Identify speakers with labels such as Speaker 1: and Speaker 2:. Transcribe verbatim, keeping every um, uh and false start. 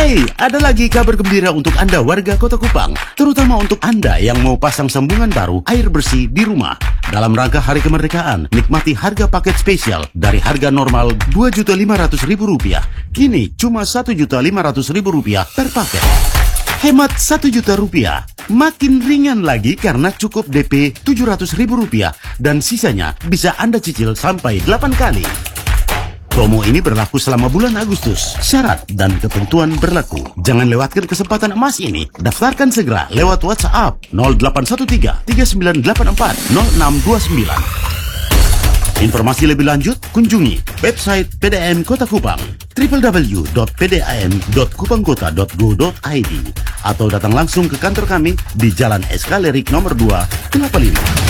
Speaker 1: Hey, ada lagi kabar gembira untuk Anda warga Kota Kupang, terutama untuk Anda yang mau pasang sambungan baru air bersih di rumah. Dalam rangka Hari Kemerdekaan, nikmati harga paket spesial dari harga normal dua juta lima ratus ribu rupiah. Kini cuma satu juta lima ratus ribu rupiah per paket. Hemat satu juta rupiah. Makin ringan lagi karena cukup D P tujuh ratus ribu rupiah dan sisanya bisa Anda cicil sampai delapan kali. Promo ini berlaku selama bulan Agustus. Syarat dan ketentuan berlaku. Jangan lewatkan kesempatan emas ini. Daftarkan segera lewat WhatsApp nol delapan satu tiga tiga sembilan delapan empat nol enam dua sembilan. Informasi lebih lanjut, kunjungi website P D A M Kota Kupang w w w dot p d a m dot kupangkota dot go dot i d atau datang langsung ke kantor kami di Jalan Eskalerik nomor dua, Kelapa Lima.